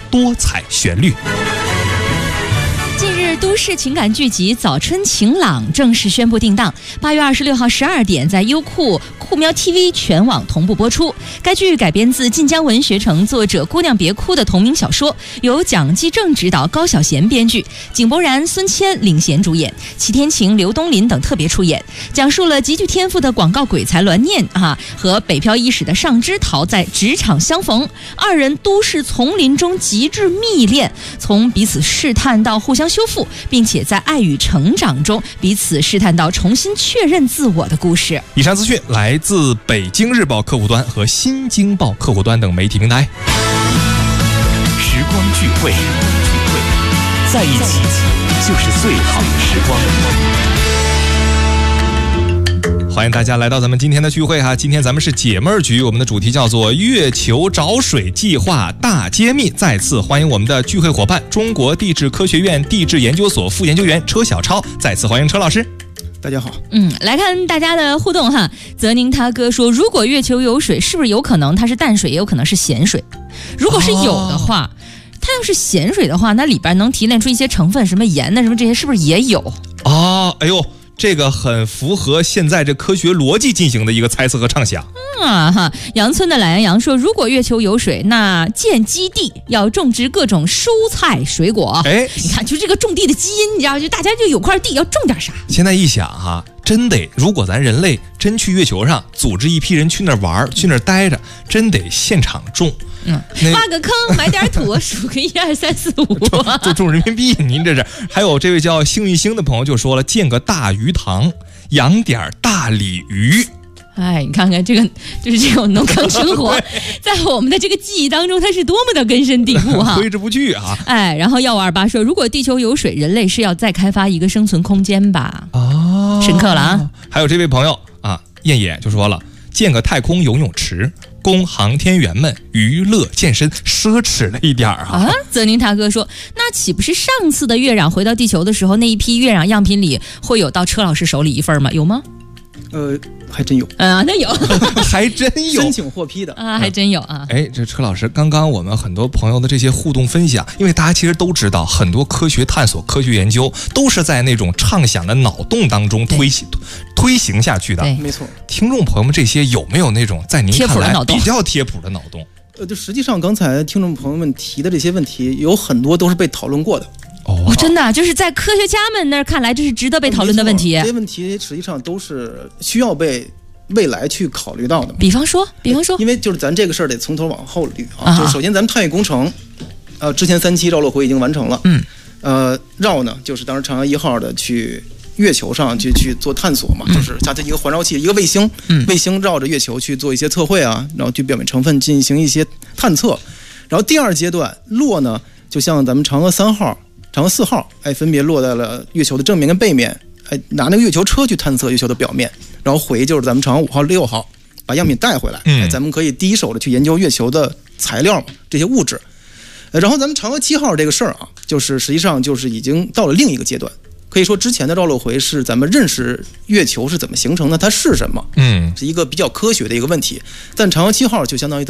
多彩旋律。 近日，都市情感剧集《早春晴朗》正式宣布定档，8月26号12点在优酷、酷喵 TV 全网同步播出。该剧改编自晋江文学城作者姑娘别哭的同名小说，由蒋继正执导，高晓贤编剧，井柏然、孙谦领衔主演，齐天晴、刘东林等特别出演，讲述了极具天赋的广告鬼才栾念和北漂伊始的尚之桃在职场相逢，二人都市丛林中极致密恋，从彼此试探到互相修复，并且在爱与成长中彼此试探到重新确认自我的故事。 以上资讯来自北京日报客户端和新京报客户端等媒体平台。 时光聚会，在一起就是最好的时光。 欢迎大家来到咱们今天的聚会哈，今天咱们是解闷局，我们的主题叫做月球找水计划大揭秘。再次欢迎我们的聚会伙伴，中国地质科学院地质研究所副研究员车小超，再次欢迎车老师。 大家好。 来看大家的互动哈。泽宁他哥说，如果月球有水，是不是有可能它是淡水，也有可能是咸水？如果是有的话，它要是咸水的话，那里边能提炼出一些成分，什么盐呢，什么这些，是不是也有？ 哎呦，这个很符合现在这科学逻辑进行的一个猜测和畅想。 杨村的懒羊羊说，如果月球有水，那建基地要种植各种蔬菜水果。你看，就这个种地的基因，你知道，就大家就有块地要种点啥。 现在一想哈，真得，如果咱人类真去月球上，组织一批人去那玩，去那待着，真得现场种。 挖个坑，买点土，数个1、2、3、4、5， 就种人民币。您这是。还有这位叫幸运星的朋友就说了，建个大鱼塘，养点大鲤鱼。 你看看这个，就是这种农耕生活，在我们的这个记忆当中，它是多么的根深蒂固哈， 挥之不去啊！ 然后1528说，如果地球有水，人类是要再开发一个生存空间吧？深刻了啊！ 还有这位朋友燕野就说了，建个太空游泳池，供航天员们娱乐健身，奢侈了一点泽宁他哥说，那岂不是上次的月壤回到地球的时候，那一批月壤样品里会有到车老师手里一份吗？有吗？ 还真有那有还真有申请获批的还真有这车老师，刚刚我们很多朋友的这些互动分享，因为大家其实都知道，很多科学探索、科学研究都是在那种畅想的脑洞当中推行下去的。 没错。 听众朋友们，这些有没有那种在您看来比较贴谱的脑洞？ 就实际上刚才听众朋友们提的这些问题，有很多都是被讨论过的。 真的就是在科学家们那儿看来，这是值得被讨论的问题。 这些问题实际上都是需要被未来去考虑到的。 比方说， 因为就是咱这个事儿得从头往后捋就是首先咱们探月工程，之前3期绕落回已经完成了。绕呢就是当时嫦娥1号的去月球上去做探索嘛，就是它一个环绕器，一个卫星，卫星绕着月球去做一些测绘然后对表面成分进行一些探测。然后第2阶段落呢，就像咱们嫦娥3号。嫦娥4号，分别落在了月球的正面跟背面，拿那个月球车去探测月球的表面，然后回就是咱们嫦娥5号、6号，把样品带回来，咱们可以第一手的去研究月球的材料这些物质。然后咱们嫦娥7号这个事儿就是实际上就是已经到了另一个阶段，可以说之前的绕落回是咱们认识月球是怎么形成的，它是什么，是一个比较科学的一个问题。但嫦娥7号就相当于